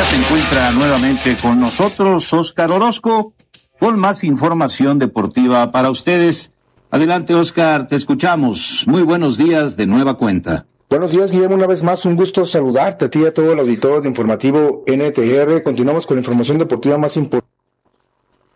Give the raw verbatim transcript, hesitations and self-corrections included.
se encuentra nuevamente con nosotros Óscar Orozco con más información deportiva para ustedes. Adelante, Óscar, te escuchamos. Muy buenos días de nueva cuenta. Buenos días, Guillermo, una vez más un gusto saludarte a ti y a todo el auditorio de Informativo N T R. Continuamos con la información deportiva más importante